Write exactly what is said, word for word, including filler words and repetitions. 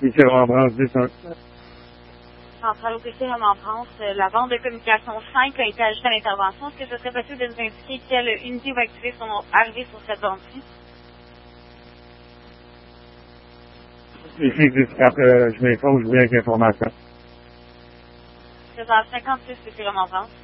Michel Rembrance, dix un. Centrale O P C Remembranche, la bande de communication cinq a été ajoutée à l'intervention. Est-ce que ce serait possible de nous indiquer quelle unité va activer son arrivée sur cette bande-ci? Ici, dix-quatre, euh, je m'informe, je viens avec l'information. C'est dans cinquante-six, c'est Remembranche.